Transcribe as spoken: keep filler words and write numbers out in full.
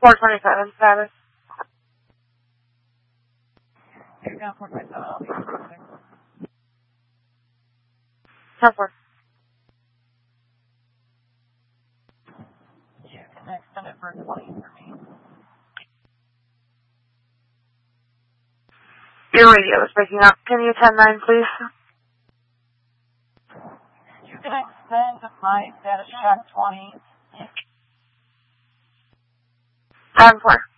four twenty-seven status. You're down four twenty-seven. I'll be closer. ten four. Yeah, can I extend it for twenty for me? Your radio is breaking up. Can you ten nine, please? You can extend my status check twenty. ten four.